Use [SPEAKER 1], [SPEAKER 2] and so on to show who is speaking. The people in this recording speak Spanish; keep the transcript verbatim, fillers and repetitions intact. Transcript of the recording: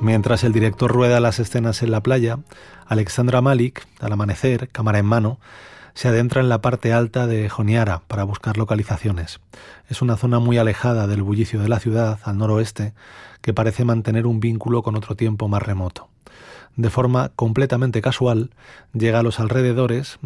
[SPEAKER 1] Mientras el director rueda las escenas en la playa, Alexandra Malik, al amanecer, cámara en mano, se adentra en la parte alta de Honiara para buscar localizaciones. Es una zona muy alejada del bullicio de la ciudad, al noroeste, que parece mantener un vínculo con otro tiempo más remoto. De forma completamente casual, llega a los alrededores